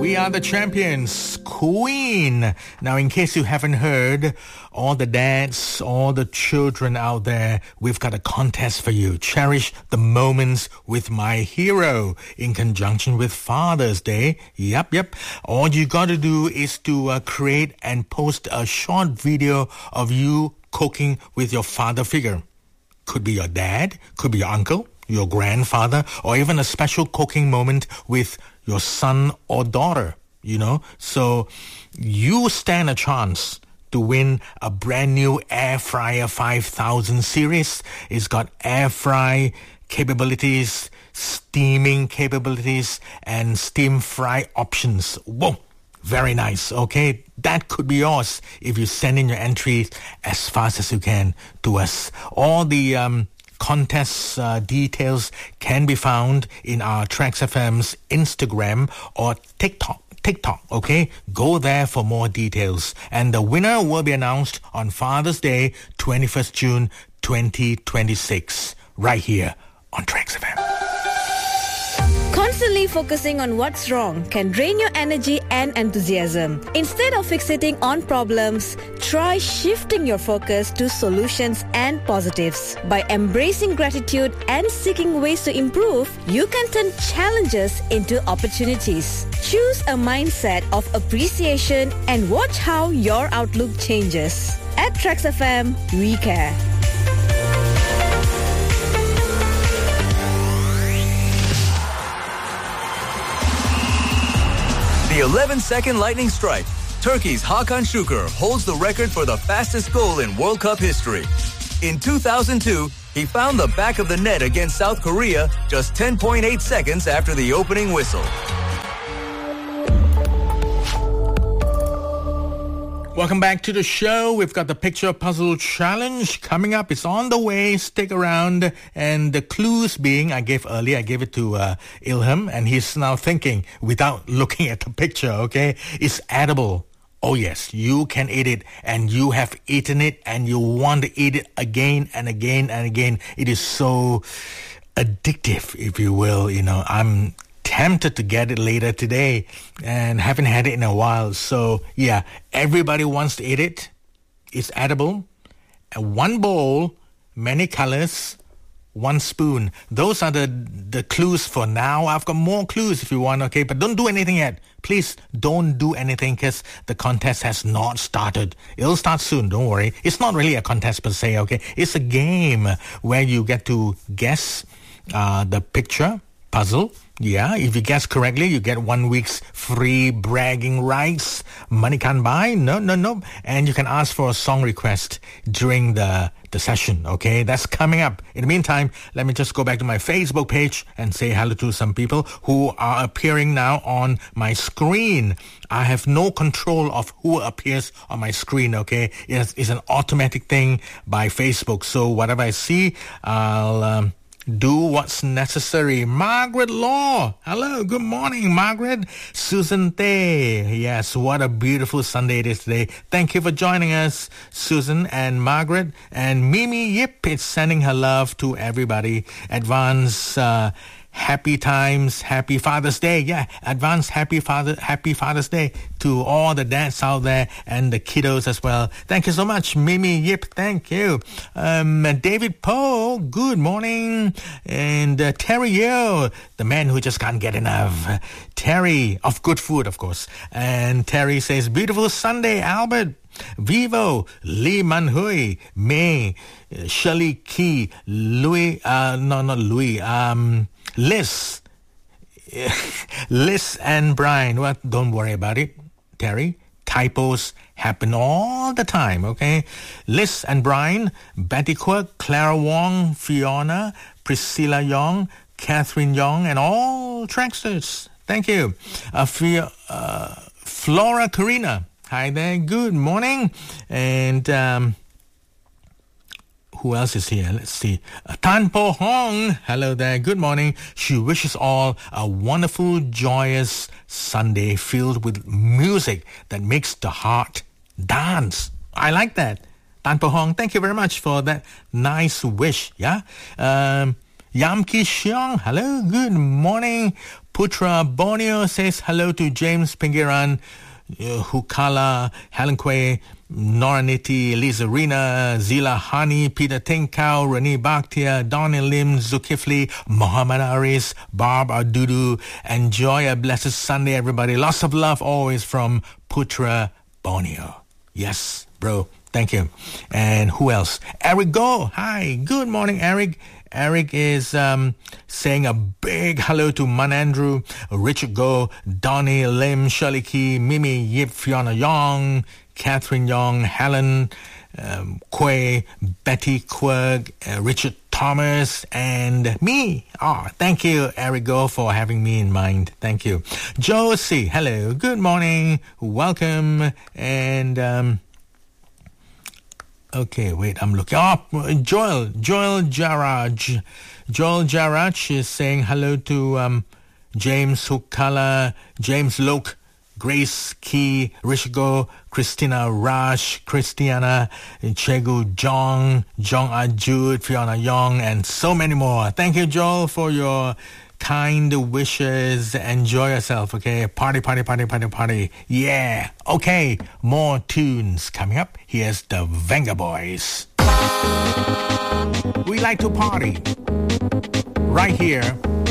We are the champions, Queen. Now, in case you haven't heard, all the dads, all the children out there, we've got a contest for you. Cherish the moments with my hero in conjunction with Father's Day. Yep. All you got to do is to create and post a short video of you cooking with your father figure. Could be your dad, could be your uncle, your grandfather, or even a special cooking moment with your son or daughter, So you stand a chance to win a brand new Air Fryer 5000 series. It's got air fry capabilities, steaming capabilities, and steam fry options. Whoa! Very nice, okay? That could be yours if you send in your entries as fast as you can to us. All the contest details can be found in our Tracks FM's Instagram or TikTok, okay? Go there for more details. And the winner will be announced on Father's Day, 21st June 2026, right here on Tracks FM. Constantly focusing on what's wrong can drain your energy and enthusiasm. Instead of fixating on problems, try shifting your focus to solutions and positives. By embracing gratitude and seeking ways to improve, you can turn challenges into opportunities. Choose a mindset of appreciation and watch how your outlook changes. At Tracks FM, we care. The 11-second lightning strike. Turkey's Hakan Şükür holds the record for the fastest goal in World Cup history. In 2002, he found the back of the net against South Korea just 10.8 seconds after the opening whistle. Welcome back to the show. We've got the picture puzzle challenge coming up. It's on the way. Stick around. And the clues being, I gave it to Ilham, and he's now thinking without looking at the picture, okay? It's edible. Oh yes, you can eat it, and you have eaten it, and you want to eat it again and again and again. It is so addictive, if you will. I'm tempted to get it later today and haven't had it in a while. So yeah, everybody wants to eat it. It's edible. And one bowl, many colors, one spoon. Those are the clues for now. I've got more clues if you want, okay? But don't do anything yet. Please don't do anything because the contest has not started. It'll start soon, don't worry. It's not really a contest per se, okay? It's a game where you get to guess the picture puzzle. Yeah, if you guess correctly, you get 1 week's free bragging rights. Money can't buy. No. And you can ask for a song request during the session, okay? That's coming up. In the meantime, let me just go back to my Facebook page and say hello to some people who are appearing now on my screen. I have no control of who appears on my screen, okay? It's an automatic thing by Facebook. So whatever I see, I'll do what's necessary. Margaret Law. Hello, good morning, Margaret. Susan Tay. Yes, what a beautiful Sunday it is today. Thank you for joining us, Susan and Margaret. And Mimi Yip is sending her love to everybody. Advance happy times, happy Father's Day. Yeah, advance happy Father's Day to all the dads out there and the kiddos as well. Thank you so much, Mimi Yip. Thank you. David Poe, good morning. And Terry Yo, the man who just can't get enough. Terry, of good food, of course. And Terry says, beautiful Sunday, Albert. Vivo, Lee Man Hui, May, Shirley Key, Louis, not Louis, Liz and Brian. Well, don't worry about it, Terry. Typos happen all the time, okay? Liz and Brian, Betty Quirk, Clara Wong, Fiona, Priscilla Young, Catherine Young, and all Tracksters. Thank you. Flora Karina. Hi there, good morning. And who else is here? Let's see. Tan Po Hong. Hello there, good morning. She wishes all a wonderful, joyous Sunday filled with music that makes the heart dance. I like that. Tan Po Hong, thank you very much for that nice wish. Yeah. Yam Ki Xiong. Hello, good morning. Putra Borneo says hello to James Pingiran, Hukala, Helen Quay, Noraniti, Lisa Rina, Zila Hani, Peter Tinkau, Rani Bakhtia, Donnie Lim, Zulkifli, Muhammad Aris, Barb Adudu. Enjoy a blessed Sunday, everybody. Lots of love always from Putra Borneo. Yes, bro. Thank you. And who else? Eric Go. Hi. Good morning, Eric. Eric is saying a big hello to Manandrew, Richard Go, Donnie Lim, Shirley Key, Mimi Yip, Fiona Yong, Catherine Yong, Helen Quay, Betty Quirk, Richard Thomas, and me. Thank you, Eric Go, for having me in mind. Thank you. Josie, hello. Good morning. Welcome. And... okay, wait, I'm looking. Joel Jaraj. Joel Jaraj is saying hello to James Hukala, James Loke, Grace Key, Rishigo, Christina Raj, Christiana, Chegu Jong, Jong Ajud, Fiona Young, and so many more. Thank you, Joel, for your kind wishes. Enjoy yourself, okay? Party, party, party, party, party. Yeah. Okay, more tunes coming up. Here's the Venga Boys. We like to party right here